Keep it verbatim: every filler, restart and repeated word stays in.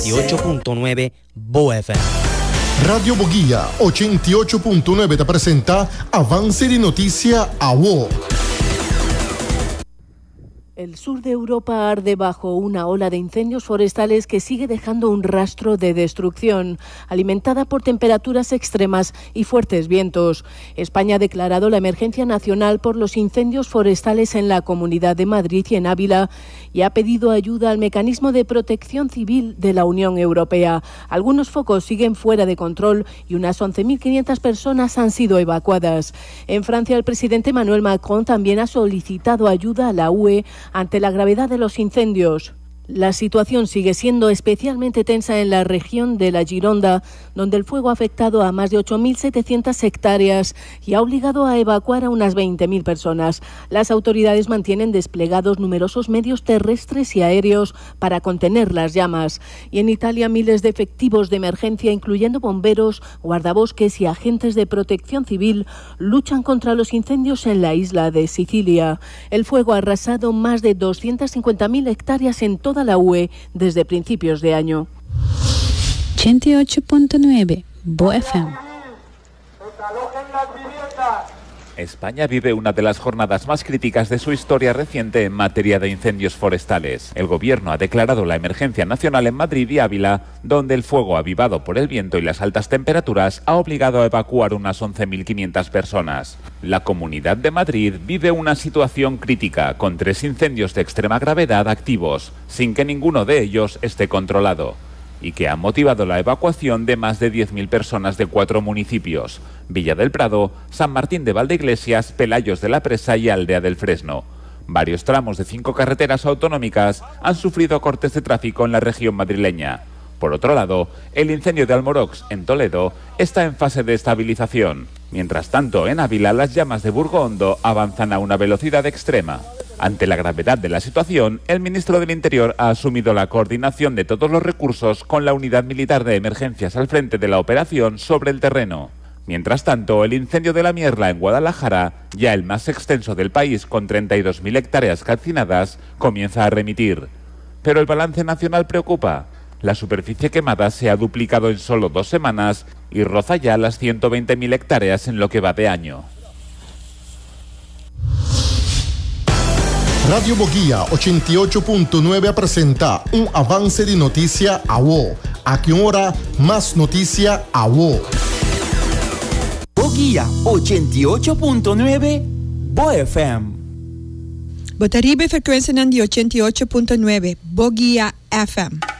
ottanta punto nove Bo F M. Radio Boguía ottanta e ocho punto nueve te presenta Avance de Noticia A W O. El sur de Europa arde bajo una ola de incendios forestales que sigue dejando un rastro de destrucción, alimentada por temperaturas extremas y fuertes vientos. España ha declarado la emergencia nacional por los incendios forestales en la Comunidad de Madrid y en Ávila y ha pedido ayuda al Mecanismo de Protección Civil de la Unión Europea. Algunos focos siguen fuera de control y unas once mil quinientas personas han sido evacuadas. En Francia, el presidente Emmanuel Macron también ha solicitado ayuda a la U E ante la gravedad de los incendios. La situación sigue siendo especialmente tensa en la región de la Gironda, donde el fuego ha afectado a más de ocho mil setecientas hectáreas y ha obligado a evacuar a unas veinte mil personas. Las autoridades mantienen desplegados numerosos medios terrestres y aéreos para contener las llamas. Y en Italia, miles de efectivos de emergencia, incluyendo bomberos, guardabosques y agentes de protección civil, luchan contra los incendios en la isla de Sicilia. El fuego ha arrasado más de doscientas cincuenta mil hectáreas en toda la U E desde principios de año. ochenta y ocho punto nueve Bo F M. España vive una de las jornadas más críticas de su historia reciente en materia de incendios forestales. El gobierno ha declarado la emergencia nacional en Madrid y Ávila, donde el fuego avivado por el viento y las altas temperaturas ha obligado a evacuar unas once mil quinientas personas. La Comunidad de Madrid vive una situación crítica, con tres incendios de extrema gravedad activos, sin que ninguno de ellos esté controlado, y que ha motivado la evacuación de más de diez mil personas de cuatro municipios: Villa del Prado, San Martín de Valdeiglesias, Pelayos de la Presa y Aldea del Fresno. Varios tramos de cinco carreteras autonómicas han sufrido cortes de tráfico en la región madrileña. Por otro lado, el incendio de Almorox, en Toledo, está en fase de estabilización. Mientras tanto, en Ávila, las llamas de Burgondo avanzan a una velocidad extrema. Ante la gravedad de la situación, el ministro del Interior ha asumido la coordinación de todos los recursos con la Unidad Militar de Emergencias al frente de la operación sobre el terreno. Mientras tanto, el incendio de la Mierla en Guadalajara, ya el más extenso del país con treinta y dos mil hectáreas calcinadas, comienza a remitir. Pero el balance nacional preocupa. La superficie quemada se ha duplicado en solo dos semanas y roza ya las ciento veinte mil hectáreas en lo que va de año. Radio Boguía ottanta e ocho punto nueve presenta un avance de noticia A W O. A qué hora más noticia A W O. Boguía ottanta e ocho punto nueve Bo F M. Botaribe frequenza di ottanta e ocho punto nueve Boguía F M.